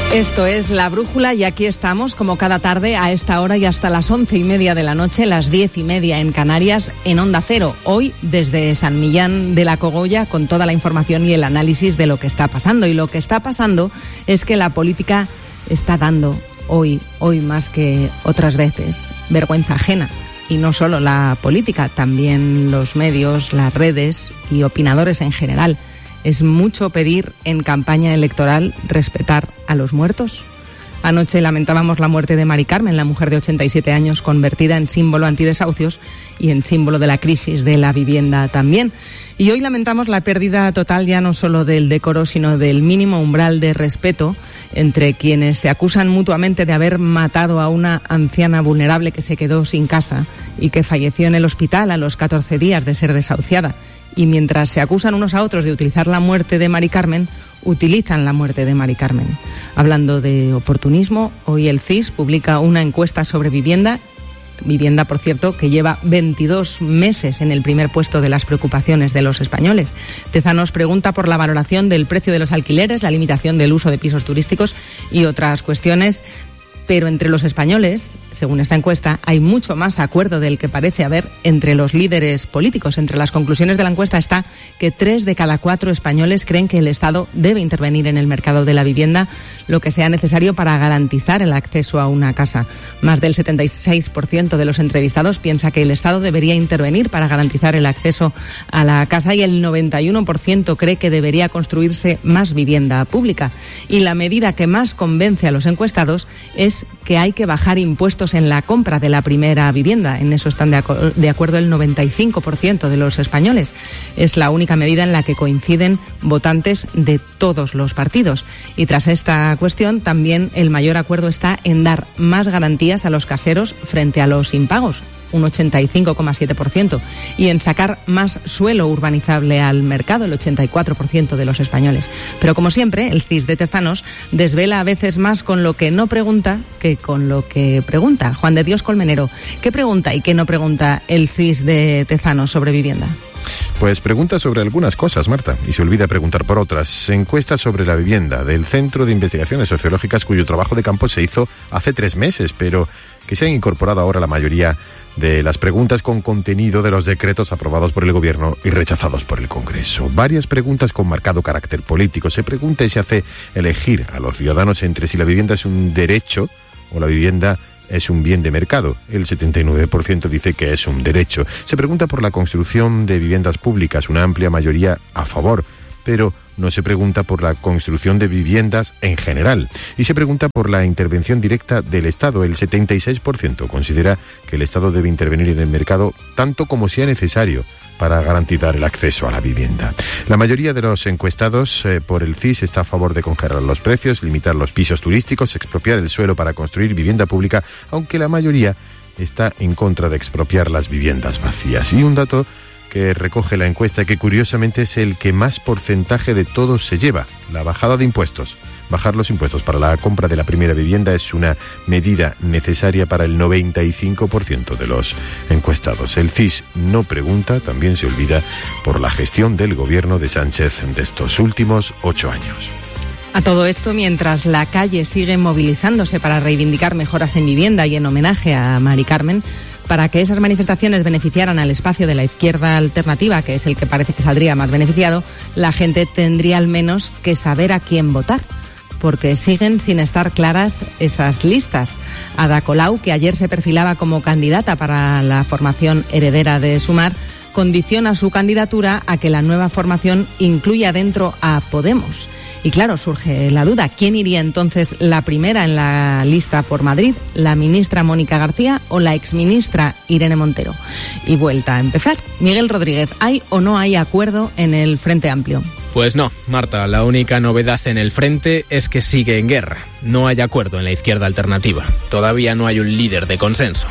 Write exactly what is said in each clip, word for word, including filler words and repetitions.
Esto es La Brújula y aquí estamos como cada tarde a esta hora y hasta las once y media de la noche, las diez y media en Canarias, en Onda Cero. Hoy desde San Millán de la Cogolla con toda la información y el análisis de lo que está pasando. Y lo que está pasando es que la política está dando hoy, hoy más que otras veces, vergüenza ajena. Y no solo la política, también los medios, las redes y opinadores en general. ¿Es mucho pedir en campaña electoral respetar a los muertos? Anoche lamentábamos la muerte de Mari Carmen, la mujer de ochenta y siete años, convertida en símbolo antidesahucios y en símbolo de la crisis de la vivienda también. Y hoy lamentamos la pérdida total ya no solo del decoro, sino del mínimo umbral de respeto entre quienes se acusan mutuamente de haber matado a una anciana vulnerable que se quedó sin casa y que falleció en el hospital a los catorce días de ser desahuciada. Y mientras se acusan unos a otros de utilizar la muerte de Mari Carmen, utilizan la muerte de Mari Carmen. Hablando de oportunismo, hoy el C I S publica una encuesta sobre vivienda, vivienda, por cierto, que lleva veintidós meses en el primer puesto de las preocupaciones de los españoles. Tezanos pregunta por la valoración del precio de los alquileres, la limitación del uso de pisos turísticos y otras cuestiones. Pero entre los españoles, según esta encuesta, hay mucho más acuerdo del que parece haber entre los líderes políticos. Entre las conclusiones de la encuesta está que tres de cada cuatro españoles creen que el Estado debe intervenir en el mercado de la vivienda lo que sea necesario para garantizar el acceso a una casa. Más del setenta y seis por ciento de los entrevistados piensa que el Estado debería intervenir para garantizar el acceso a la casa y el noventa y uno por ciento cree que debería construirse más vivienda pública. Y la medida que más convence a los encuestados es que hay que bajar impuestos en la compra de la primera vivienda. En eso están de, acu- de acuerdo el noventa y cinco por ciento de los españoles. Es la única medida en la que coinciden votantes de todos los partidos. Y tras esta cuestión, también el mayor acuerdo está en dar más garantías a los caseros frente a los impagos, un ochenta y cinco coma siete por ciento, y en sacar más suelo urbanizable al mercado, el ochenta y cuatro por ciento de los españoles. Pero como siempre, el C I S de Tezanos desvela a veces más con lo que no pregunta que con lo que pregunta. Juan de Dios Colmenero, ¿qué pregunta y qué no pregunta el C I S de Tezanos sobre vivienda? Pues pregunta sobre algunas cosas, Marta, y se olvida preguntar por otras. Encuesta sobre la vivienda del Centro de Investigaciones Sociológicas, cuyo trabajo de campo se hizo hace tres meses, pero que se han incorporado ahora la mayoría de las preguntas con contenido de los decretos aprobados por el Gobierno y rechazados por el Congreso. Varias preguntas con marcado carácter político. Se pregunta y se hace elegir a los ciudadanos entre si la vivienda es un derecho o la vivienda es un bien de mercado. El setenta y nueve por ciento dice que es un derecho. Se pregunta por la construcción de viviendas públicas, una amplia mayoría a favor, pero no se pregunta por la construcción de viviendas en general. Y se pregunta por la intervención directa del Estado. El setenta y seis por ciento considera que el Estado debe intervenir en el mercado tanto como sea necesario para garantizar el acceso a la vivienda. La mayoría de los encuestados eh, por el C I S está a favor de congelar los precios, limitar los pisos turísticos, expropiar el suelo para construir vivienda pública, aunque la mayoría está en contra de expropiar las viviendas vacías. Y un dato que recoge la encuesta, que curiosamente es el que más porcentaje de todos se lleva: la bajada de impuestos. Bajar los impuestos para la compra de la primera vivienda es una medida necesaria para el noventa y cinco por ciento de los encuestados. El C I S no pregunta, también se olvida por la gestión del gobierno de Sánchez de estos últimos ocho años. A todo esto, mientras la calle sigue movilizándose para reivindicar mejoras en vivienda y en homenaje a Mari Carmen, para que esas manifestaciones beneficiaran al espacio de la izquierda alternativa, que es el que parece que saldría más beneficiado, la gente tendría al menos que saber a quién votar, porque siguen sin estar claras esas listas. Ada Colau, que ayer se perfilaba como candidata para la formación heredera de Sumar, condiciona su candidatura a que la nueva formación incluya dentro a Podemos. Y claro, surge la duda, ¿quién iría entonces la primera en la lista por Madrid? ¿La ministra Mónica García o la exministra Irene Montero? Y vuelta a empezar. Miguel Rodríguez, ¿hay o no hay acuerdo en el Frente Amplio? Pues no, Marta, la única novedad en el frente es que sigue en guerra. No hay acuerdo en la izquierda alternativa. Todavía no hay un líder de consenso.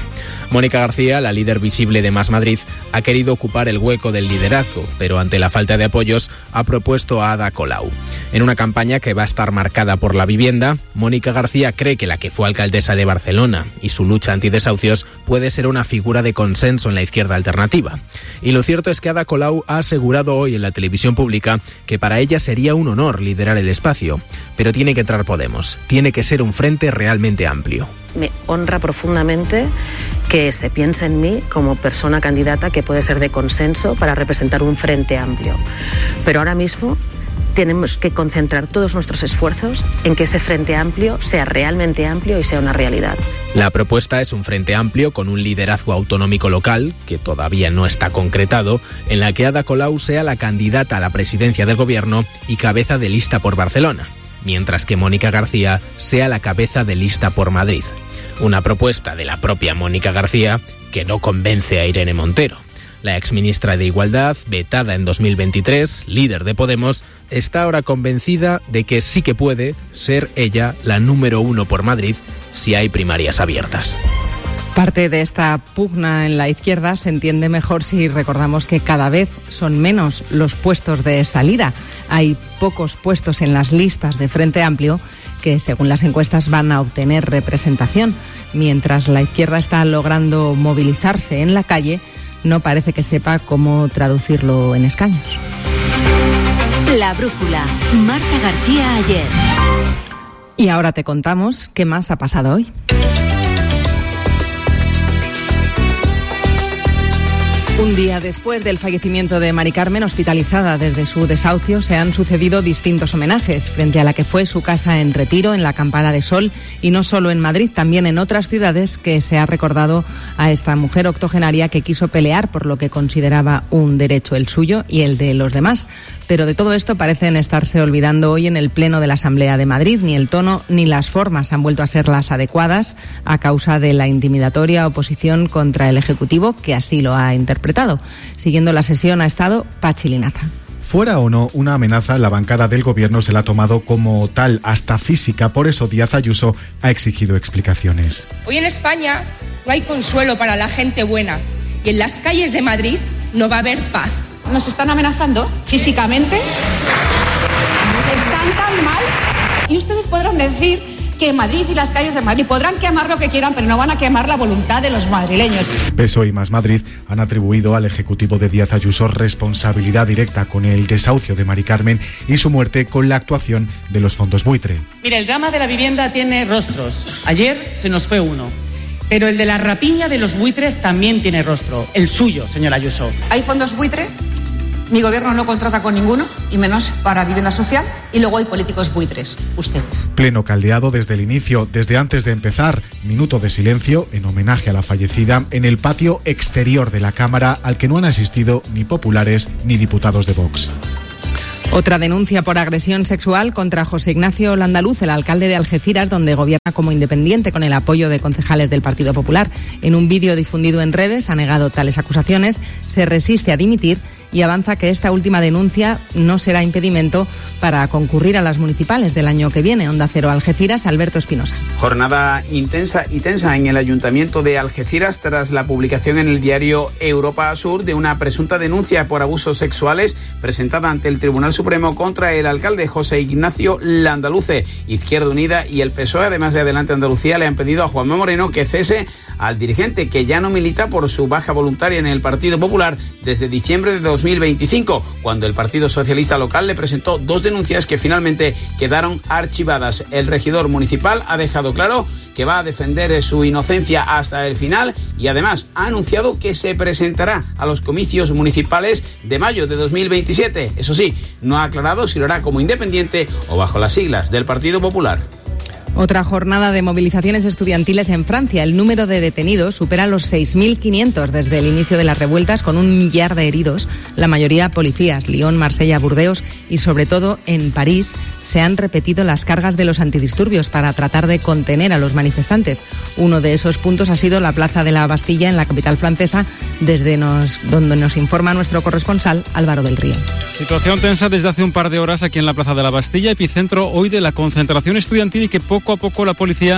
Mónica García, la líder visible de Más Madrid, ha querido ocupar el hueco del liderazgo, pero ante la falta de apoyos ha propuesto a Ada Colau. En una campaña que va a estar marcada por la vivienda, Mónica García cree que la que fue alcaldesa de Barcelona y su lucha antidesahucios puede ser una figura de consenso en la izquierda alternativa. Y lo cierto es que Ada Colau ha asegurado hoy en la televisión pública que para ella sería un honor liderar el espacio, pero tiene que entrar Podemos, tiene que ser un frente realmente amplio. Me honra profundamente que se piense en mí como persona candidata que puede ser de consenso para representar un frente amplio. Pero ahora mismo tenemos que concentrar todos nuestros esfuerzos en que ese frente amplio sea realmente amplio y sea una realidad. La propuesta es un frente amplio con un liderazgo autonómico local, que todavía no está concretado, en la que Ada Colau sea la candidata a la presidencia del gobierno y cabeza de lista por Barcelona, mientras que Mónica García sea la cabeza de lista por Madrid. Una propuesta de la propia Mónica García que no convence a Irene Montero. La exministra de Igualdad, vetada en dos mil veintitrés, líder de Podemos, está ahora convencida de que sí que puede ser ella la número uno por Madrid si hay primarias abiertas. Parte de esta pugna en la izquierda se entiende mejor si recordamos que cada vez son menos los puestos de salida. Hay pocos puestos en las listas de Frente Amplio que, según las encuestas, van a obtener representación. Mientras la izquierda está logrando movilizarse en la calle, no parece que sepa cómo traducirlo en escaños. La brújula. Marta García Ayer. Y ahora te contamos qué más ha pasado hoy. Un día después del fallecimiento de Mari Carmen, hospitalizada desde su desahucio, se han sucedido distintos homenajes frente a la que fue su casa en Retiro, en la Acampada de Sol, y no solo en Madrid, también en otras ciudades, que se ha recordado a esta mujer octogenaria que quiso pelear por lo que consideraba un derecho, el suyo y el de los demás. Pero de todo esto parecen estarse olvidando hoy en el Pleno de la Asamblea de Madrid. Ni el tono ni las formas han vuelto a ser las adecuadas a causa de la intimidatoria oposición contra el Ejecutivo, que así lo ha interpretado. Siguiendo la sesión ha estado Pachi Linaza. Fuera o no una amenaza, la bancada del gobierno se la ha tomado como tal, hasta física. Por eso Díaz Ayuso ha exigido explicaciones. Hoy en España no hay consuelo para la gente buena y en las calles de Madrid no va a haber paz. Nos están amenazando físicamente, están tan mal, y ustedes podrán decir que Madrid y las calles de Madrid podrán quemar lo que quieran, pero no van a quemar la voluntad de los madrileños. P S O E y Más Madrid han atribuido al Ejecutivo de Díaz Ayuso responsabilidad directa con el desahucio de Mari Carmen y su muerte con la actuación de los fondos buitre. Mire, el drama de la vivienda tiene rostros. Ayer se nos fue uno. Pero el de la rapiña de los buitres también tiene rostro, el suyo, señora Ayuso. ¿Hay fondos buitre? Mi gobierno no contrata con ninguno, y menos para vivienda social, y luego hay políticos buitres, ustedes. Pleno caldeado desde el inicio, desde antes de empezar. Minuto de silencio en homenaje a la fallecida en el patio exterior de la Cámara, al que no han asistido ni populares ni diputados de Vox. Otra denuncia por agresión sexual contra José Ignacio Landaluz, el alcalde de Algeciras, donde gobierna como independiente con el apoyo de concejales del Partido Popular. En un vídeo difundido en redes ha negado tales acusaciones, se resiste a dimitir y avanza que esta última denuncia no será impedimento para concurrir a las municipales del año que viene. Onda Cero Algeciras, Alberto Espinosa. Jornada intensa y tensa en el Ayuntamiento de Algeciras tras la publicación en el diario Europa Sur de una presunta denuncia por abusos sexuales presentada ante el Tribunal Supremo contra el alcalde José Ignacio Landaluce. Izquierda Unida y el P S O E, además de Adelante Andalucía, le han pedido a Juanma Moreno que cese al dirigente, que ya no milita por su baja voluntaria en el Partido Popular desde diciembre de dos mil veinticinco, cuando el Partido Socialista local le presentó dos denuncias que finalmente quedaron archivadas. El regidor municipal ha dejado claro que va a defender su inocencia hasta el final y además ha anunciado que se presentará a los comicios municipales de mayo de dos mil veintisiete. Eso sí, no ha aclarado si lo hará como independiente o bajo las siglas del Partido Popular. Otra jornada de movilizaciones estudiantiles en Francia. El número de detenidos supera los seis mil quinientos desde el inicio de las revueltas, con un millar de heridos, la mayoría policías. Lyon, Marsella, Burdeos y sobre todo en París se han repetido las cargas de los antidisturbios para tratar de contener a los manifestantes. Uno de esos puntos ha sido la Plaza de la Bastilla, en la capital francesa, desde nos, donde nos informa nuestro corresponsal Álvaro del Río. Situación tensa desde hace un par de horas aquí en la Plaza de la Bastilla, epicentro hoy de la concentración estudiantil, y que poco a poco la policía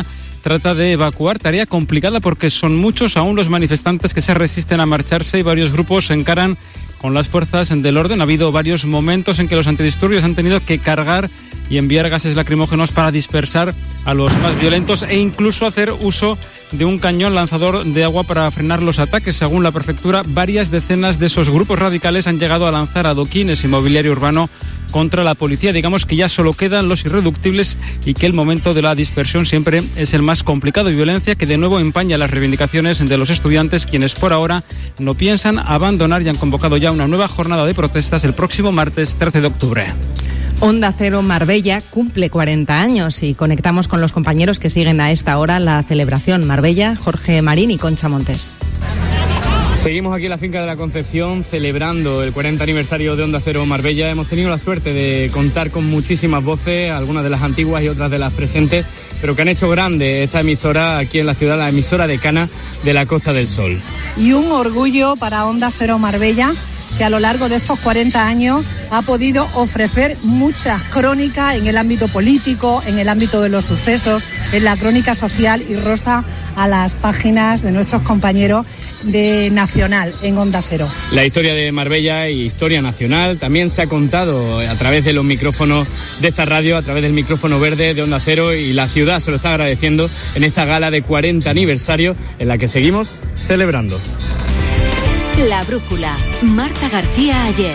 trata de evacuar, tarea complicada porque son muchos aún los manifestantes que se resisten a marcharse y varios grupos se encaran con las fuerzas del orden. Ha habido varios momentos en que los antidisturbios han tenido que cargar y enviar gases lacrimógenos para dispersar a los más violentos e incluso hacer uso de un cañón lanzador de agua para frenar los ataques. Según la prefectura, varias decenas de esos grupos radicales han llegado a lanzar adoquines y mobiliario urbano contra la policía. Digamos que ya solo quedan los irreductibles y que el momento de la dispersión siempre es el más complicado. Y violencia que de nuevo empaña las reivindicaciones de los estudiantes, quienes por ahora no piensan abandonar y han convocado ya una nueva jornada de protestas el próximo martes trece de octubre. Onda Cero Marbella cumple cuarenta años y conectamos con los compañeros que siguen a esta hora la celebración. Marbella, Jorge Marín y Concha Montes. Seguimos aquí en la finca de la Concepción celebrando el cuarenta aniversario de Onda Cero Marbella. Hemos tenido la suerte de contar con muchísimas voces, algunas de las antiguas y otras de las presentes, pero que han hecho grande esta emisora aquí en la ciudad, la emisora decana de la Costa del Sol. Y un orgullo para Onda Cero Marbella, que a lo largo de estos cuarenta años ha podido ofrecer muchas crónicas en el ámbito político, en el ámbito de los sucesos, en la crónica social y rosa a las páginas de nuestros compañeros de Nacional en Onda Cero. La historia de Marbella y historia nacional también se ha contado a través de los micrófonos de esta radio, a través del micrófono verde de Onda Cero, y la ciudad se lo está agradeciendo en esta gala de cuarenta aniversario en la que seguimos celebrando. La Brújula, Marta García Ayer.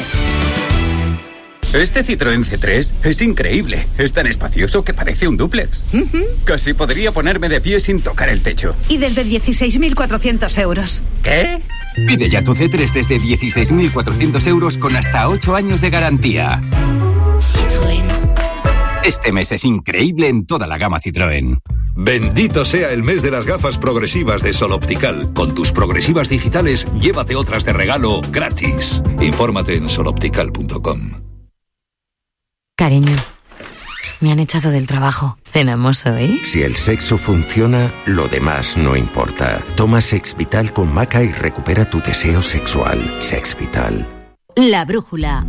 Este Citroën C tres es increíble. Es tan espacioso que parece un dúplex. Uh-huh. Casi podría ponerme de pie sin tocar el techo. Y desde dieciséis mil cuatrocientos euros. ¿Qué? Pide ya tu C tres desde dieciséis mil cuatrocientos euros con hasta ocho años de garantía. Citroën. Este mes es increíble en toda la gama Citroën. Bendito sea el mes de las gafas progresivas de Sol Optical. Con tus progresivas digitales, llévate otras de regalo gratis. Infórmate en sol optical punto com. Cariño, me han echado del trabajo. ¿Cenamos hoy? Si el sexo funciona, lo demás no importa. Toma Sex Vital con maca y recupera tu deseo sexual. Sex Vital. La Brújula.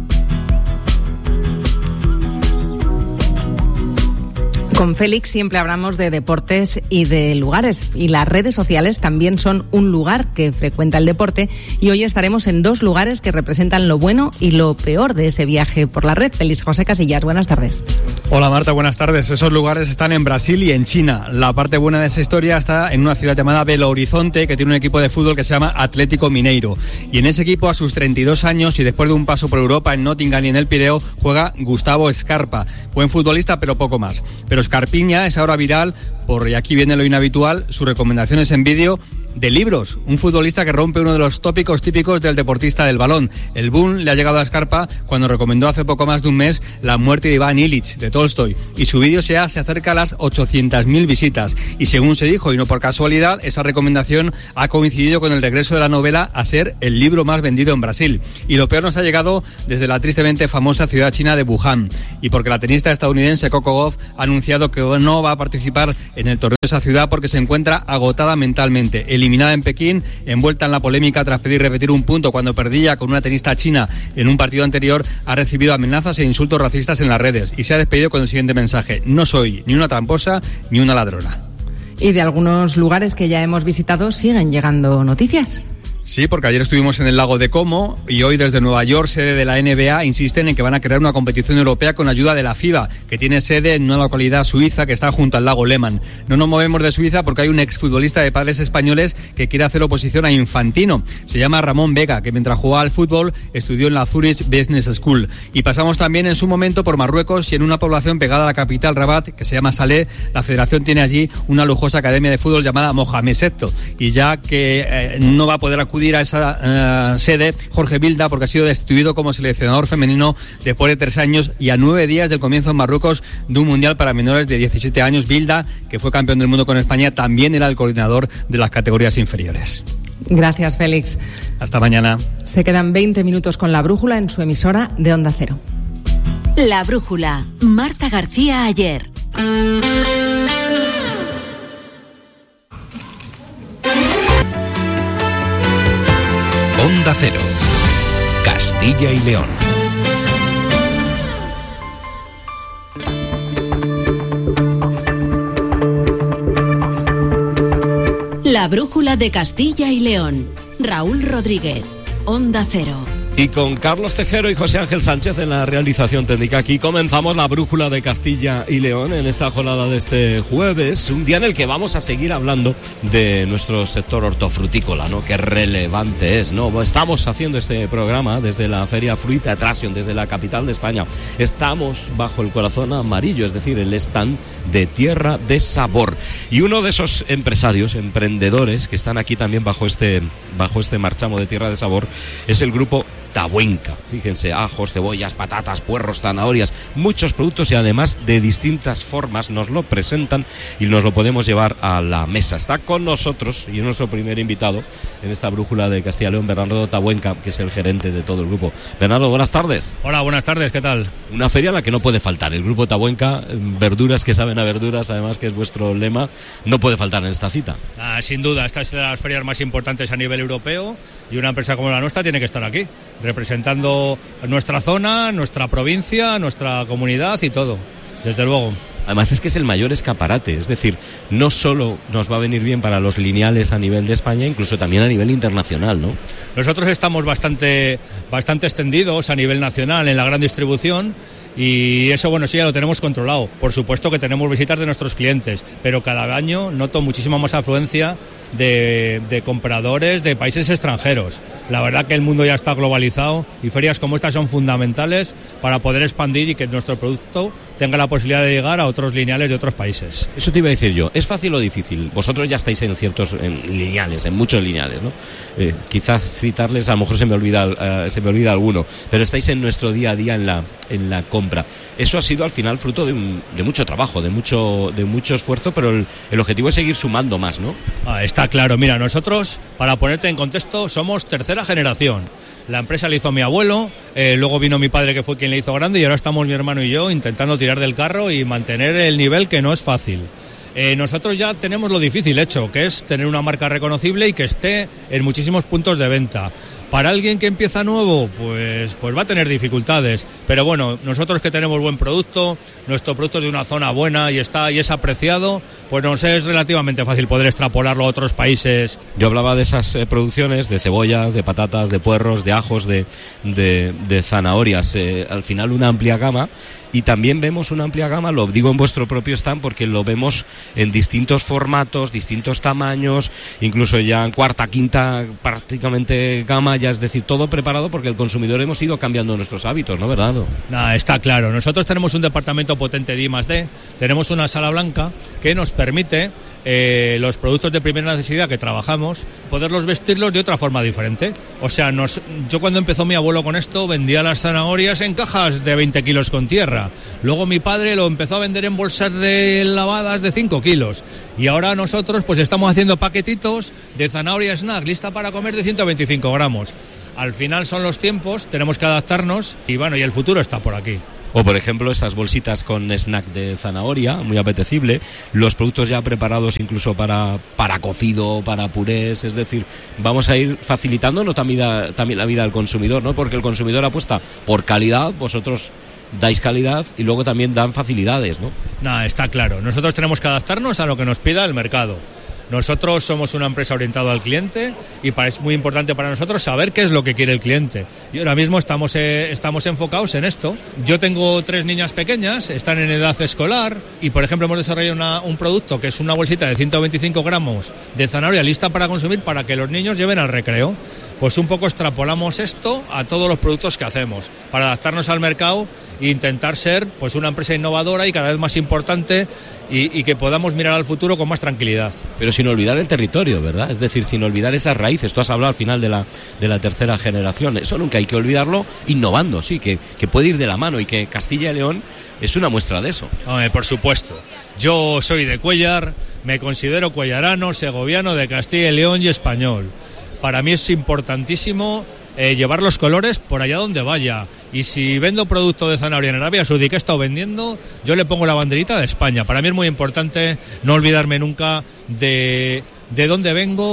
Con Félix siempre hablamos de deportes y de lugares, y las redes sociales también son un lugar que frecuenta el deporte, y hoy estaremos en dos lugares que representan lo bueno y lo peor de ese viaje por la red. Félix José Casillas, buenas tardes. Hola Marta, buenas tardes. Esos lugares están en Brasil y en China. La parte buena de esa historia está en una ciudad llamada Belo Horizonte, que tiene un equipo de fútbol que se llama Atlético Mineiro, y en ese equipo, a sus treinta y dos años y después de un paso por Europa en Nottingham y en el Pireo, juega Gustavo Scarpa, buen futbolista pero poco más. Pero Scarpiña es ahora viral por, y aquí viene lo inhabitual, sus recomendaciones en vídeo de libros. Un futbolista que rompe uno de los tópicos típicos del deportista del balón. El boom le ha llegado a Scarpa cuando recomendó hace poco más de un mes La muerte de Iván Ilich, de Tolstoy, y su vídeo ya se acerca a las ochocientas mil visitas, y según se dijo, y no por casualidad, esa recomendación ha coincidido con el regreso de la novela a ser el libro más vendido en Brasil. Y lo peor nos ha llegado desde la tristemente famosa ciudad china de Wuhan, y porque la tenista estadounidense Coco Gauff ha anunciado que no va a participar en el torneo de esa ciudad porque se encuentra agotada mentalmente. El eliminada en Pekín, envuelta en la polémica tras pedir repetir un punto cuando perdía con una tenista china en un partido anterior, ha recibido amenazas e insultos racistas en las redes y se ha despedido con el siguiente mensaje: no soy ni una tramposa ni una ladrona. Y de algunos lugares que ya hemos visitado siguen llegando noticias. Sí, porque ayer estuvimos en el lago de Como y hoy desde Nueva York, sede de la N B A, insisten en que van a crear una competición europea con ayuda de la FIBA, que tiene sede en una localidad suiza que está junto al lago Lehmann. No nos movemos de Suiza porque hay un exfutbolista de padres españoles que quiere hacer oposición a Infantino. Se llama Ramón Vega, que mientras jugaba al fútbol estudió en la Zurich Business School. Y pasamos también en su momento por Marruecos, y en una población pegada a la capital, Rabat, que se llama Salé, la federación tiene allí una lujosa academia de fútbol llamada Mohamed sexto. Y ya que eh, no va a poder acudir a esa uh, sede Jorge Vilda, porque ha sido destituido como seleccionador femenino después de tres años y a nueve días del comienzo en Marruecos de un mundial para menores de diecisiete años. Vilda, que fue campeón del mundo con España, también era el coordinador de las categorías inferiores. Gracias, Félix. Hasta mañana. Se quedan veinte minutos con La Brújula en su emisora de Onda Cero. La Brújula, Marta García Ayer. Onda Cero, Castilla y León. La brújula de Castilla y León. Raúl Rodríguez, Onda Cero. Y con Carlos Tejero y José Ángel Sánchez en la realización técnica, aquí comenzamos la brújula de Castilla y León en esta jornada de este jueves, un día en el que vamos a seguir hablando de nuestro sector hortofrutícola, ¿no? Qué relevante es, ¿no? Estamos haciendo este programa desde la Feria Fruita Attraction, desde la capital de España. Estamos bajo el corazón amarillo, es decir, el stand de Tierra de Sabor. Y uno de esos empresarios, emprendedores que están aquí también bajo este, bajo este marchamo de Tierra de Sabor es el grupo Tabuenca. Fíjense, ajos, cebollas, patatas, puerros, zanahorias, muchos productos y además de distintas formas nos lo presentan y nos lo podemos llevar a la mesa. Está con nosotros y es nuestro primer invitado en esta brújula de Castilla y León, Bernardo Tabuenca, que es el gerente de todo el grupo. Bernardo, buenas tardes. Hola, buenas tardes, ¿qué tal? Una feria en la que no puede faltar el grupo Tabuenca, verduras que saben a verduras, además que es vuestro lema, no puede faltar en esta cita. Ah, sin duda, esta es de las ferias más importantes a nivel europeo y una empresa como la nuestra tiene que estar aquí, representando nuestra zona, nuestra provincia, nuestra comunidad y todo, desde luego. Además es que es el mayor escaparate, es decir, no solo nos va a venir bien para los lineales a nivel de España, incluso también a nivel internacional, ¿no? Nosotros estamos bastante, bastante extendidos a nivel nacional en la gran distribución. Y eso, bueno, sí, ya lo tenemos controlado. Por supuesto que tenemos visitas de nuestros clientes, pero cada año noto muchísima más afluencia de, de compradores de países extranjeros. La verdad que el mundo ya está globalizado y ferias como estas son fundamentales para poder expandir y que nuestro producto tenga la posibilidad de llegar a otros lineales de otros países. Eso te iba a decir yo, ¿es fácil o difícil? Vosotros ya estáis en ciertos en lineales, en muchos lineales, ¿no? Eh, quizás citarles, a lo mejor se me olvida uh, se me olvida alguno, pero estáis en nuestro día a día en la en la compra. Eso ha sido al final fruto de, un, de mucho trabajo, de mucho de mucho esfuerzo, pero el, el objetivo es seguir sumando más, ¿no? Ah, está claro. Mira, nosotros, para ponerte en contexto, somos tercera generación. La empresa la hizo mi abuelo, eh, luego vino mi padre, que fue quien la hizo grande, y ahora estamos mi hermano y yo intentando tirar del carro y mantener el nivel, que no es fácil. Eh, nosotros ya tenemos lo difícil hecho, que es tener una marca reconocible y que esté en muchísimos puntos de venta. Para alguien que empieza nuevo, pues, pues va a tener dificultades. Pero bueno, nosotros que tenemos buen producto, nuestro producto es de una zona buena y está y es apreciado, pues nos es relativamente fácil poder extrapolarlo a otros países. Yo hablaba de esas eh, producciones de cebollas, de patatas, de puerros, de ajos, de, de, de zanahorias. Eh, al final una amplia gama. Y también vemos una amplia gama, lo digo en vuestro propio stand, porque lo vemos en distintos formatos, distintos tamaños, incluso ya en cuarta, quinta, prácticamente gama, ya es decir, todo preparado porque el consumidor hemos ido cambiando nuestros hábitos, ¿no, verdad? Ah, está claro. Nosotros tenemos un departamento potente de I más D, tenemos una sala blanca que nos permite eh, los productos de primera necesidad que trabajamos, poderlos vestirlos de otra forma diferente. O sea, nos, yo cuando empezó mi abuelo con esto, vendía las zanahorias en cajas de veinte kilos con tierra. Luego mi padre lo empezó a vender en bolsas de lavadas de cinco kilos. Y ahora nosotros pues estamos haciendo paquetitos de zanahoria snack, lista para comer, de ciento veinticinco gramos. Al final son los tiempos, tenemos que adaptarnos y bueno, y el futuro está por aquí. O por ejemplo estas bolsitas con snack de zanahoria, muy apetecible, los productos ya preparados incluso para, para cocido, para purés, es decir, vamos a ir facilitando también, también la vida al consumidor, ¿no? Porque el consumidor apuesta por calidad, vosotros dais calidad y luego también dan facilidades, ¿no? Nada, está claro. Nosotros tenemos que adaptarnos a lo que nos pida el mercado. Nosotros somos una empresa orientada al cliente y es muy importante para nosotros saber qué es lo que quiere el cliente. Y ahora mismo estamos, eh, estamos enfocados en esto. Yo tengo tres niñas pequeñas, están en edad escolar y, por ejemplo, hemos desarrollado una, un producto que es una bolsita de ciento veinticinco gramos de zanahoria lista para consumir para que los niños lleven al recreo. Pues un poco extrapolamos esto a todos los productos que hacemos para adaptarnos al mercado e intentar ser pues una empresa innovadora y cada vez más importante y, y que podamos mirar al futuro con más tranquilidad. Pero sin olvidar el territorio, ¿verdad? Es decir, sin olvidar esas raíces. Tú has hablado al final de la, de la tercera generación. Eso nunca hay que olvidarlo, innovando, sí, que, que puede ir de la mano y que Castilla y León es una muestra de eso. Hombre, por supuesto. Yo soy de Cuéllar, me considero cuellarano, segoviano, de Castilla y León y español. Para mí es importantísimo eh, llevar los colores por allá donde vaya. Y si vendo producto de zanahoria en Arabia Saudí que he estado vendiendo, yo le pongo la banderita de España. Para mí es muy importante no olvidarme nunca de, de dónde vengo,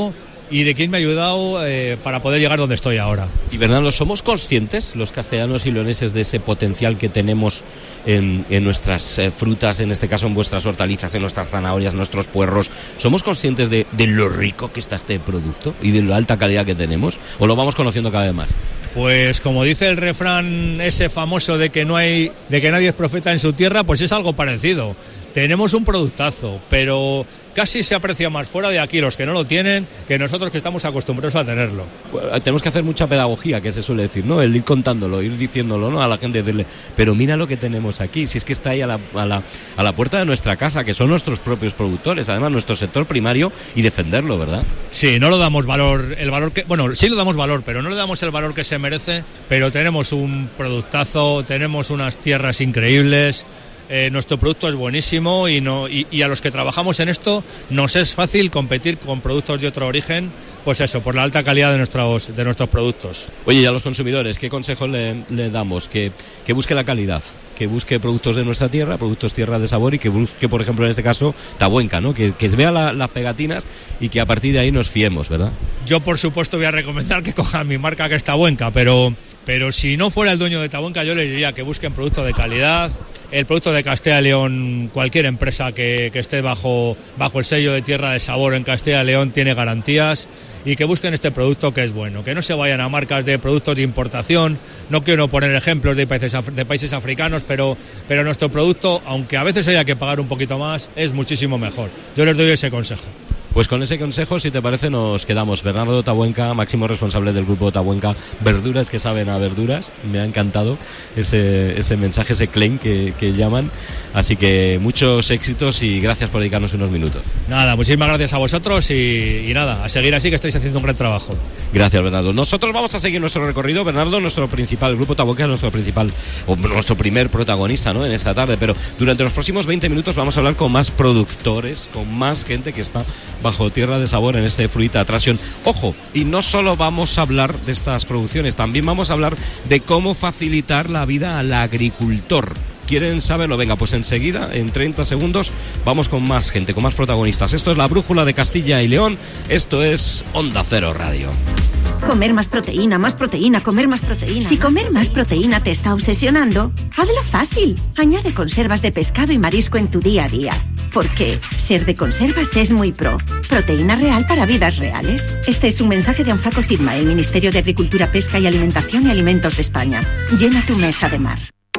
y de quién me ha ayudado eh, para poder llegar donde estoy ahora. Y Bernardo, ¿somos conscientes los castellanos y leoneses de ese potencial que tenemos en, en nuestras eh, frutas, en este caso en vuestras hortalizas, en nuestras zanahorias, nuestros puerros? ¿Somos conscientes de, de lo rico que está este producto y de la alta calidad que tenemos? ¿O lo vamos conociendo cada vez más? Pues como dice el refrán ese famoso de que no hay, de que nadie es profeta en su tierra, pues es algo parecido. Tenemos un productazo, pero casi se aprecia más fuera de aquí los que no lo tienen que nosotros que estamos acostumbrados a tenerlo. Pues tenemos que hacer mucha pedagogía, que se suele decir, ¿no? El ir contándolo, ir diciéndolo, ¿no? A la gente, decirle, pero mira lo que tenemos aquí, si es que está ahí a la, a la, a la puerta de nuestra casa, que son nuestros propios productores, además nuestro sector primario, y defenderlo, ¿verdad? Sí, no lo damos valor, el valor que, bueno, sí lo damos valor, pero no le damos el valor que se merece, pero tenemos un productazo, tenemos unas tierras increíbles. Eh, nuestro producto es buenísimo y, no, y, y a los que trabajamos en esto nos es fácil competir con productos de otro origen, pues eso, por la alta calidad de nuestros, de nuestros productos. Oye, y a los consumidores, ¿qué consejos le, le damos? Que, que busque la calidad, que busque productos de nuestra tierra, productos tierra de sabor, y que busque, por ejemplo, en este caso, Tabuenca, ¿no? Que, que vea la, las pegatinas y que a partir de ahí nos fiemos, ¿verdad? Yo, por supuesto, voy a recomendar que cojan mi marca, que es Tabuenca, pero, pero si no fuera el dueño de Tabuenca, yo le diría que busquen productos de calidad. El producto de Castilla y León, cualquier empresa que, que esté bajo, bajo el sello de Tierra de Sabor en Castilla y León tiene garantías, y que busquen este producto que es bueno, que no se vayan a marcas de productos de importación. No quiero poner ejemplos de países, de países africanos, pero, pero nuestro producto, aunque a veces haya que pagar un poquito más, es muchísimo mejor. Yo les doy ese consejo. Pues con ese consejo, si te parece, nos quedamos. Bernardo Tabuenca, máximo responsable del grupo Tabuenca, verduras que saben a verduras. Me ha encantado ese, ese mensaje, ese claim que, que llaman. Así que muchos éxitos y gracias por dedicarnos unos minutos. Nada, muchísimas gracias a vosotros y, y nada, a seguir así, que estáis haciendo un gran trabajo. Gracias, Bernardo. Nosotros vamos a seguir nuestro recorrido. Bernardo, nuestro principal, el grupo Tabuenca es nuestro principal, o nuestro primer protagonista, ¿no?, en esta tarde, pero durante los próximos veinte minutos vamos a hablar con más productores, con más gente que está bajo Tierra de Sabor en este Fruita Attraction. Ojo, y no solo vamos a hablar de estas producciones, también vamos a hablar de cómo facilitar la vida al agricultor. ¿Quieren saberlo? Venga, pues enseguida, en treinta segundos, vamos con más gente, con más protagonistas. Esto es la Brújula de Castilla y León, esto es Onda Cero Radio. Comer más proteína, más proteína, comer más proteína. Si comer más proteína te está obsesionando, hazlo fácil. Añade conservas de pescado y marisco en tu día a día. Porque ser de conservas es muy pro. Proteína real para vidas reales. Este es un mensaje de Anfaco Cidma, el Ministerio de Agricultura, Pesca y Alimentación y Alimentos de España. Llena tu mesa de mar.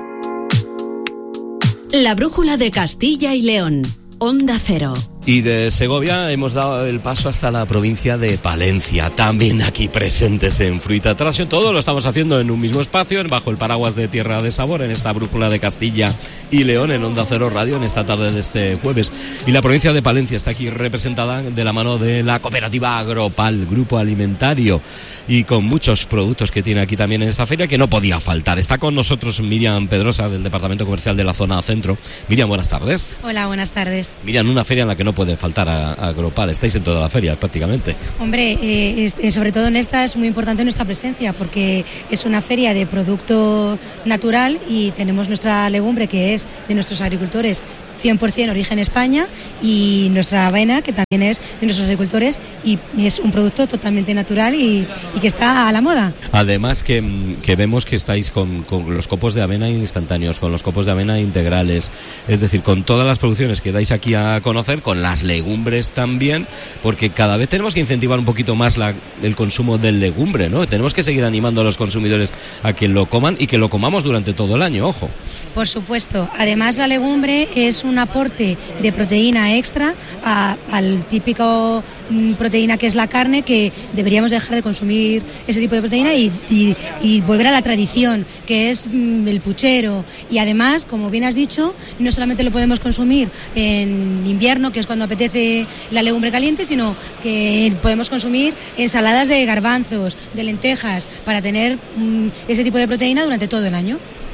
La Brújula de Castilla y León. Onda Cero. Y de Segovia hemos dado el paso hasta la provincia de Palencia, también aquí presentes en Fruita Attraction. Todo lo estamos haciendo en un mismo espacio, bajo el paraguas de Tierra de Sabor, en esta Brújula de Castilla y León, en Onda Cero Radio, en esta tarde de este jueves. Y la provincia de Palencia está aquí representada de la mano de la cooperativa Agropal, grupo alimentario, y con muchos productos que tiene aquí también en esta feria, que no podía faltar. Está con nosotros Miriam Pedrosa, del Departamento Comercial de la Zona Centro. Miriam, buenas tardes. Hola, buenas tardes. Miriam, una feria en la que no puede faltar a, a Agropal, estáis en toda la feria prácticamente. Hombre, eh, es, eh, sobre todo en esta es muy importante nuestra presencia, porque es una feria de producto natural y tenemos nuestra legumbre, que es de nuestros agricultores, cien por ciento origen España, y nuestra avena, que también es de nuestros agricultores, y es un producto totalmente natural y, y que está a la moda. Además que, que vemos que estáis con, con los copos de avena instantáneos, con los copos de avena integrales, es decir, con todas las producciones que dais aquí a conocer, con las legumbres también, porque cada vez tenemos que incentivar un poquito más la, el consumo de legumbre, ¿no? Tenemos que seguir animando a los consumidores a que lo coman y que lo comamos durante todo el año, ojo. Por supuesto. Además, la legumbre es un aporte de proteína extra a, al típico mm, proteína que es la carne, que deberíamos dejar de consumir ese tipo de proteína y, y, y volver a la tradición, que es mm, el puchero. Y además, como bien has dicho, no solamente lo podemos consumir en invierno, que es cuando apetece la legumbre caliente, sino que podemos consumir ensaladas de garbanzos, de lentejas, para tener mm, ese tipo de proteína durante todo el año.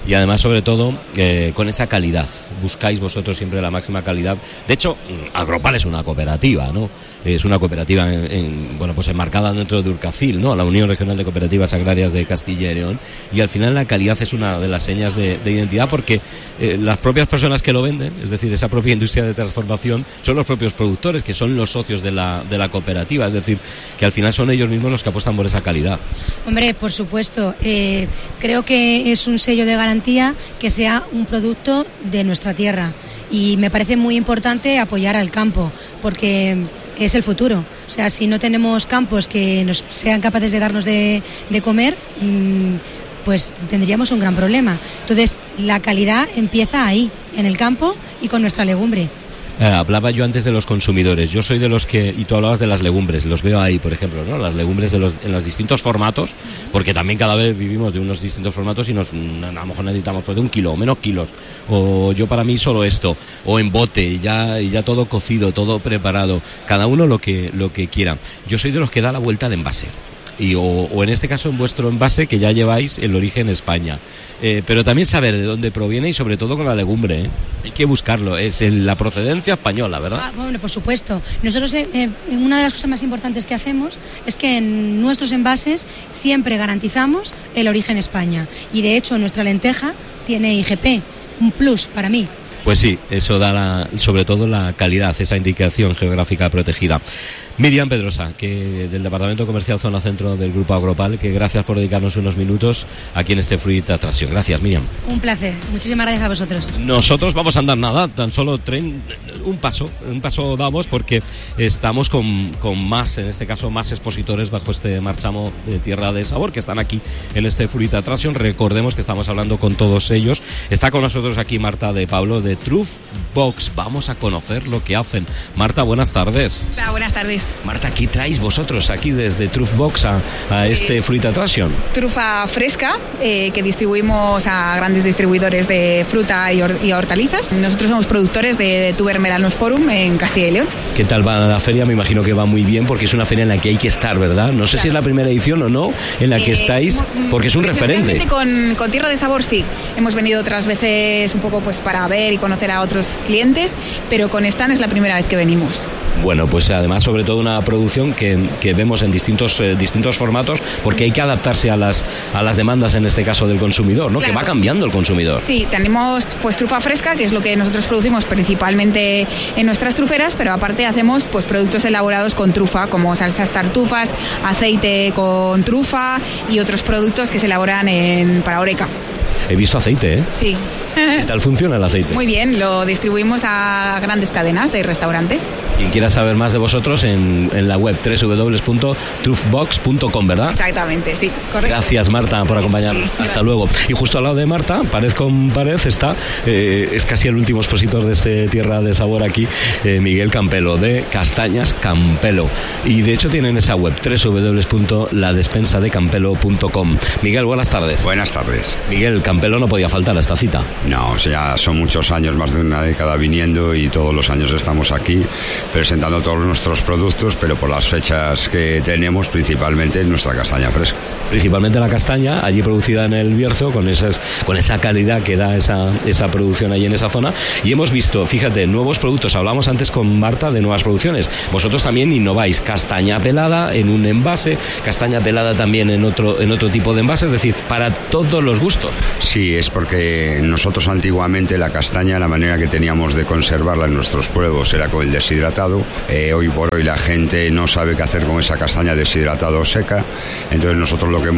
y además sobre todo eh, con esa calidad. Buscáis vosotros siempre la máxima calidad. De hecho, Agropal es una cooperativa, ¿no? Es una cooperativa en, en, bueno, pues enmarcada dentro de Urcacil, ¿no? La Unión Regional de Cooperativas Agrarias de Castilla y León, y al final la calidad es una de las señas de, de identidad, porque eh, las propias personas que lo venden, es decir, esa propia industria de transformación, son los propios productores, que son los socios de la, de la cooperativa, es decir, que al final son ellos mismos los que apuestan por esa calidad. Hombre, por supuesto, eh, creo que es un sello de garantía que sea un producto de nuestra tierra, y me parece muy importante apoyar al campo, porque es el futuro. O sea, si no tenemos campos que nos sean capaces de darnos de, de comer, mmm, pues tendríamos un gran problema. Entonces, la calidad empieza ahí, en el campo y con nuestra legumbre. Eh, hablaba yo antes de los consumidores. Yo soy de los que, y tú hablabas de las legumbres, los veo ahí, por ejemplo, ¿no? Las legumbres de los, en los distintos formatos, porque también cada vez vivimos de unos distintos formatos y nos, a lo mejor necesitamos pues de un kilo o menos kilos, o yo para mí solo esto, o en bote, y ya, y ya todo cocido, todo preparado, cada uno lo que, lo que quiera. Yo soy de los que da la vuelta de envase. Y, o, o en este caso en vuestro envase, que ya lleváis el origen España, eh, pero también saber de dónde proviene, y sobre todo con la legumbre, ¿eh? Hay que buscarlo, es en la procedencia española, ¿verdad? Ah, bueno, por supuesto. Nosotros eh, eh, una de las cosas más importantes que hacemos es que en nuestros envases siempre garantizamos el origen España, y de hecho nuestra lenteja tiene I G P, un plus para mí. Pues sí, eso da la, sobre todo la calidad, esa indicación geográfica protegida. Miriam Pedrosa, que del Departamento Comercial Zona Centro del Grupo Agropal, que gracias por dedicarnos unos minutos aquí en este Fruit Attraction. Gracias, Miriam. Un placer, muchísimas gracias a vosotros. Nosotros vamos a andar nada, tan solo tren, un paso, un paso damos, porque estamos con, con más, en este caso más expositores bajo este marchamo de Tierra de Sabor, que están aquí en este Fruit Attraction. Recordemos que estamos hablando con todos ellos. Está con nosotros aquí Marta de Pablo de Truff Box. Vamos a conocer lo que hacen. Marta, buenas tardes. Hola, buenas tardes. Marta, ¿qué traéis vosotros aquí desde Truff Box a, a este eh, Fruit Attraction? Trufa fresca, eh, que distribuimos a grandes distribuidores de fruta y, or- y hortalizas. Nosotros somos productores de Tuber Melanosporum en Castilla y León. ¿Qué tal va la feria? Me imagino que va muy bien, porque es una feria en la que hay que estar, ¿verdad? No sé claro. si es la primera edición o no en la que eh, estáis, porque es un referente. Con, con Tierra de Sabor sí. Hemos venido otras veces un poco pues para ver y conocer a otros clientes, pero con Stan es la primera vez que venimos. Bueno, pues además sobre todo una producción que, que vemos en distintos eh, distintos formatos, porque hay que adaptarse a las a las demandas, en este caso del consumidor, ¿no? Claro. Que va cambiando el consumidor. Sí, tenemos pues trufa fresca, que es lo que nosotros producimos principalmente en nuestras truferas, pero aparte hacemos pues productos elaborados con trufa, como salsas tartufas, aceite con trufa y otros productos que se elaboran en para Oreca. He visto aceite, ¿eh? Sí. ¿Qué tal funciona el aceite? Muy bien, lo distribuimos a grandes cadenas de restaurantes. Quien quiera saber más de vosotros en, en la web doble u doble u doble u punto truffbox punto com, ¿verdad? Exactamente, sí, correcto. Gracias, Marta, por acompañarnos. Sí, hasta luego. Y justo al lado de Marta, pared con pared, está, eh, es casi el último expositor de este Tierra de Sabor aquí, eh, Miguel Campelo, de Castañas Campelo. Y de hecho tienen esa web, doble u doble u doble u punto la despensa de campelo punto com. Miguel, buenas tardes. Buenas tardes. Miguel, Campelo no podía faltar a esta cita. No, o sea, son muchos años, más de una década viniendo, y todos los años estamos aquí presentando todos nuestros productos, pero por las fechas que tenemos, principalmente nuestra castaña fresca. Principalmente la castaña, allí producida en el Bierzo, con esas, con esa calidad que da esa, esa producción allí en esa zona. Y hemos visto, fíjate, nuevos productos. Hablamos antes con Marta de nuevas producciones. Vosotros también innováis, castaña pelada en un envase, castaña pelada también en otro, en otro tipo de envase, es decir, para todos los gustos. Sí, es porque nosotros antiguamente la castaña, la manera que teníamos de conservarla en nuestros pueblos era con el deshidratado. Eh, hoy por hoy la gente no sabe qué hacer con esa castaña deshidratada o seca, entonces nosotros lo que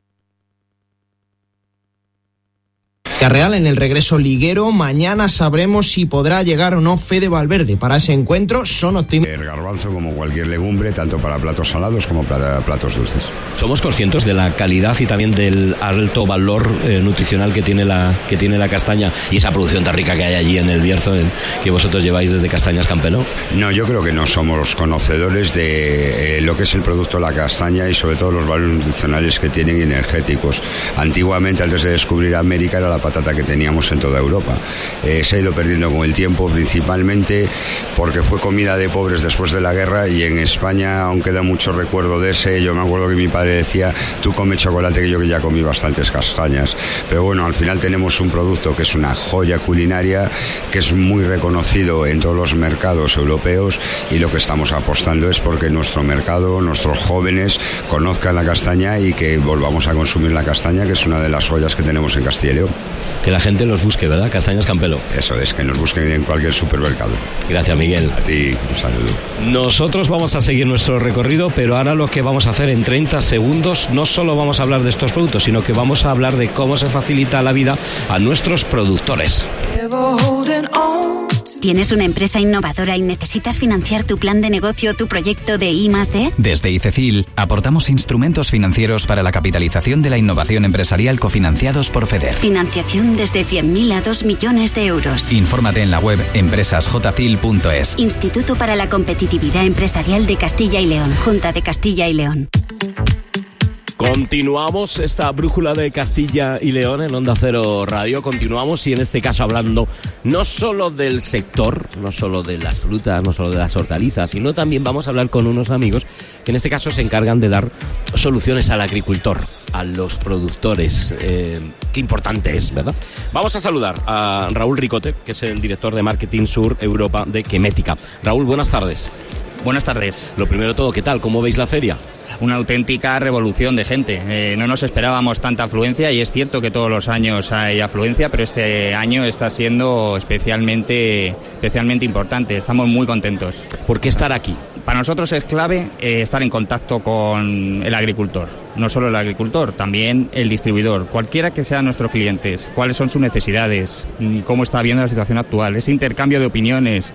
Real en el regreso liguero. Mañana sabremos si podrá llegar o no Fede Valverde. Para ese encuentro son optimistas. El garbanzo, como cualquier legumbre, tanto para platos salados como para platos dulces. Somos conscientes de la calidad y también del alto valor eh, nutricional que tiene la que tiene la castaña y esa producción tan rica que hay allí en el Bierzo, en, que vosotros lleváis desde Castañas Campelo. No, yo creo que no somos conocedores de eh, lo que es el producto de la castaña y sobre todo los valores nutricionales que tienen y energéticos. Antiguamente, antes de descubrir América, era la patata patata que teníamos en toda Europa. Eh, se ha ido perdiendo con el tiempo, principalmente porque fue comida de pobres después de la guerra, y en España aún queda mucho recuerdo de ese. Yo me acuerdo que mi padre decía, tú come chocolate, que yo que ya comí bastantes castañas. Pero bueno, al final tenemos un producto que es una joya culinaria, que es muy reconocido en todos los mercados europeos, y lo que estamos apostando es porque nuestro mercado, nuestros jóvenes conozcan la castaña y que volvamos a consumir la castaña, que es una de las joyas que tenemos en Castilla y León. Que la gente los busque, ¿verdad? Castañas Campelo. Eso es, que nos busquen en cualquier supermercado. Gracias, Miguel. A ti, un saludo. Nosotros vamos a seguir nuestro recorrido, pero ahora lo que vamos a hacer en treinta segundos, no solo vamos a hablar de estos productos, sino que vamos a hablar de cómo se facilita la vida a nuestros productores. ¿Tienes una empresa innovadora y necesitas financiar tu plan de negocio o tu proyecto de I más D? Desde ICECIL aportamos instrumentos financieros para la capitalización de la innovación empresarial cofinanciados por FEDER. Financiación desde cien mil a dos millones de euros. Infórmate en la web empresas j cil punto es. Instituto para la Competitividad Empresarial de Castilla y León. Junta de Castilla y León. Continuamos esta brújula de Castilla y León en Onda Cero Radio. Continuamos, y en este caso hablando no solo del sector, no solo de las frutas, no solo de las hortalizas, sino también vamos a hablar con unos amigos que en este caso se encargan de dar soluciones al agricultor, a los productores. Eh, qué importante es, ¿verdad? Vamos a saludar a Raúl Ricote, que es el director de Marketing Sur Europa de Quemética. Raúl, buenas tardes. Buenas tardes. Lo primero de todo, ¿qué tal? ¿Cómo veis la feria? Una auténtica revolución de gente. Eh, no nos esperábamos tanta afluencia, y es cierto que todos los años hay afluencia, pero este año está siendo especialmente, especialmente importante. Estamos muy contentos. ¿Por qué estar aquí? Para nosotros es clave eh, estar en contacto con el agricultor. No solo el agricultor, también el distribuidor, cualquiera que sean nuestros clientes, cuáles son sus necesidades, cómo está viendo la situación actual. Ese intercambio de opiniones,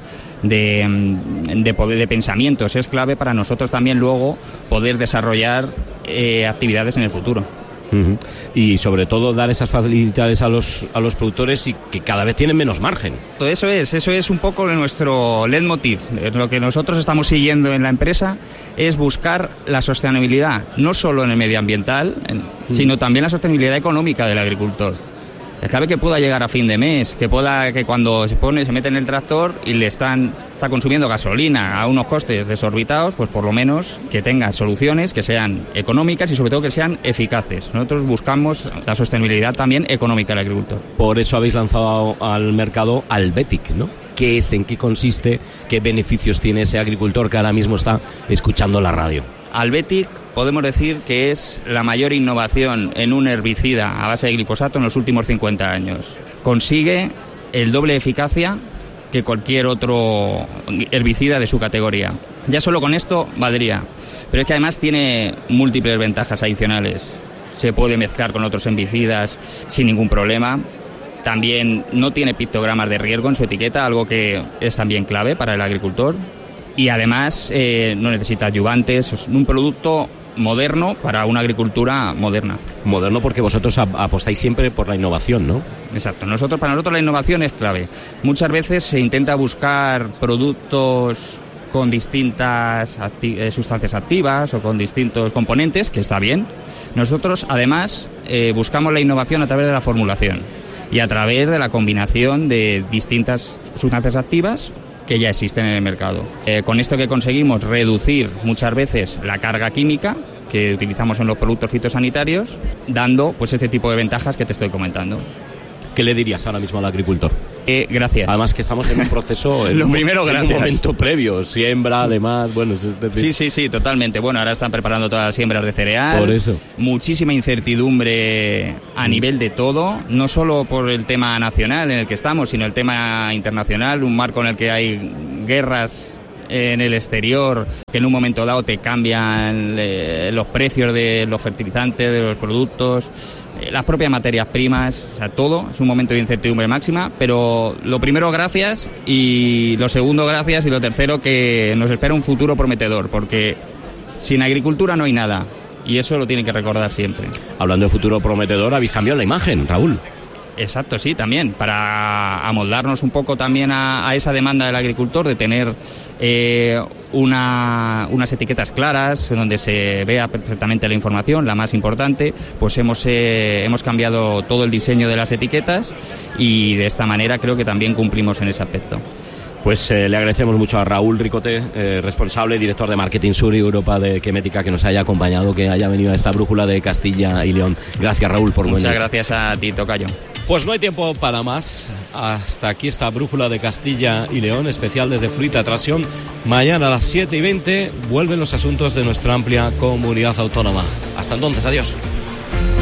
de, de, poder, de pensamientos, es clave para nosotros también luego poder desarrollar eh, actividades en el futuro. Uh-huh. Y sobre todo dar esas facilidades a los a los productores, y que cada vez tienen menos margen. Eso es, eso es un poco nuestro leitmotiv. Lo que nosotros estamos siguiendo en la empresa es buscar la sostenibilidad, no solo en el medioambiental, uh-huh, sino también la sostenibilidad económica del agricultor. Es clave que pueda llegar a fin de mes, que pueda, que cuando se pone, se mete en el tractor y le están está consumiendo gasolina a unos costes desorbitados, pues por lo menos que tenga soluciones que sean económicas y sobre todo que sean eficaces. Nosotros buscamos la sostenibilidad también económica del agricultor. Por eso habéis lanzado al mercado Albetic, ¿no? ¿Qué es? ¿En qué consiste? ¿Qué beneficios tiene ese agricultor que ahora mismo está escuchando la radio? Albetic podemos decir que es la mayor innovación en un herbicida a base de glifosato en los últimos cincuenta años. Consigue el doble de eficacia que cualquier otro herbicida de su categoría. Ya solo con esto valdría. Pero es que además tiene múltiples ventajas adicionales. Se puede mezclar con otros herbicidas sin ningún problema. También no tiene pictogramas de riesgo en su etiqueta, algo que es también clave para el agricultor. Y además eh, no necesita adyuvantes. Es un producto moderno para una agricultura moderna. Moderno porque vosotros apostáis siempre por la innovación, ¿no? Exacto. Nosotros, para nosotros la innovación es clave. Muchas veces se intenta buscar productos con distintas acti- sustancias activas o con distintos componentes, que está bien. Nosotros, además, eh, buscamos la innovación a través de la formulación y a través de la combinación de distintas sustancias activas que ya existen en el mercado. Eh, con esto que conseguimos reducir muchas veces la carga química que utilizamos en los productos fitosanitarios, dando pues este tipo de ventajas que te estoy comentando. ¿Qué le dirías ahora mismo al agricultor? Eh, gracias. Además que estamos en un proceso, en, Lo un, primero, en gracias. un momento previo, siembra, además, bueno... Es decir... Sí, sí, sí, totalmente. Bueno, ahora están preparando todas las siembras de cereal. Por eso. Muchísima incertidumbre a nivel de todo, no solo por el tema nacional en el que estamos, sino el tema internacional, un marco en el que hay guerras en el exterior, que en un momento dado te cambian eh, los precios de los fertilizantes, de los productos, eh, las propias materias primas, o sea, todo es un momento de incertidumbre máxima, pero lo primero gracias, y lo segundo gracias, y lo tercero que nos espera un futuro prometedor, porque sin agricultura no hay nada, y eso lo tienen que recordar siempre. Hablando de futuro prometedor, habéis cambiado la imagen, Raúl. Exacto, sí, también, para amoldarnos un poco también a, a esa demanda del agricultor de tener eh, una, unas etiquetas claras, donde se vea perfectamente la información, la más importante, pues hemos, eh, hemos cambiado todo el diseño de las etiquetas y de esta manera creo que también cumplimos en ese aspecto. Pues eh, le agradecemos mucho a Raúl Ricote, eh, responsable, director de Marketing Sur y Europa de Quemética, que nos haya acompañado, que haya venido a esta brújula de Castilla y León. Gracias, Raúl, por venir. Muchas gracias a ti, tocayo. Pues no hay tiempo para más. Hasta aquí esta brújula de Castilla y León, especial desde Fruita Tracción. Mañana a las siete y veinte vuelven los asuntos de nuestra amplia comunidad autónoma. Hasta entonces, adiós.